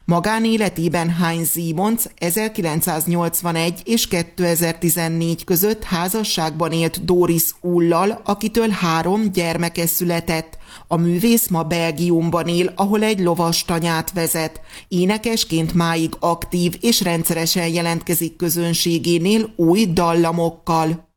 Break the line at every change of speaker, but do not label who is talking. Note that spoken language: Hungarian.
Magánéletében Heinz Simonsz 1981 és 2014 között házasságban élt Doris Ullal, akitől 3 gyermeke született. A művész ma Belgiumban él, ahol egy lovastanyát vezet. Énekesként máig aktív és rendszeresen jelentkezik közönségénél új dallamokkal.